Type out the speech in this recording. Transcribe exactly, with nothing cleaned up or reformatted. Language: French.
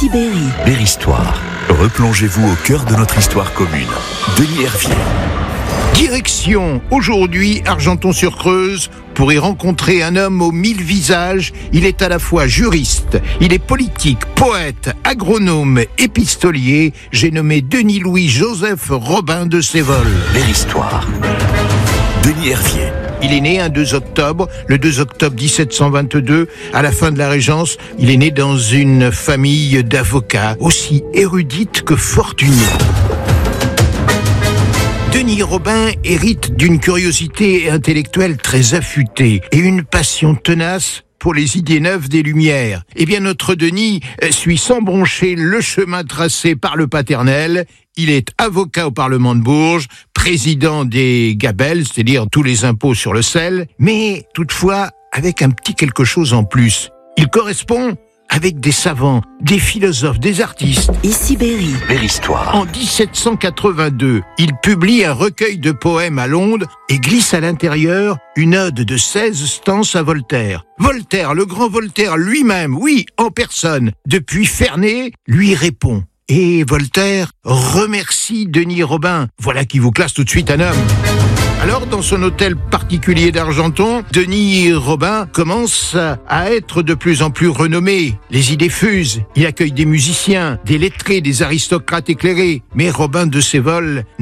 Berry. Berry-Histoire. Replongez-vous au cœur de notre histoire commune. Denis Hervier. Direction, aujourd'hui, Argenton-sur-Creuse, pour y rencontrer un homme aux mille visages. Il est à la fois juriste, il est politique, poète, agronome, épistolier. J'ai nommé Denis-Louis-Joseph Robin de Sévol. Berry-Histoire. Denis Hervier. Il est né un deux octobre, le deux octobre dix-sept cent vingt-deux, à la fin de la Régence. Il est né dans une famille d'avocats, aussi érudite que fortunée. Denis Robin hérite d'une curiosité intellectuelle très affûtée et une passion tenace pour les idées neuves des Lumières. Eh bien, notre Denis suit sans broncher le chemin tracé par le paternel. Il est avocat au Parlement de Bourges, président des gabelles, c'est-à-dire tous les impôts sur le sel, mais toutefois avec un petit quelque chose en plus. Il correspond avec des savants, des philosophes, des artistes. Ici Berry. Berry-Histoire. En dix-sept cent quatre-vingt-deux, il publie un recueil de poèmes à Londres et glisse à l'intérieur une ode de seize stances à Voltaire. Voltaire, le grand Voltaire lui-même, oui, en personne, depuis Ferney, lui répond. Et Voltaire remercie Denis Robin. Voilà qui vous classe tout de suite un homme. Alors, dans son hôtel particulier d'Argenton, Denis Robin commence à être de plus en plus renommé. Les idées fusent. Il accueille des musiciens, des lettrés, des aristocrates éclairés. Mais Robin de Sévol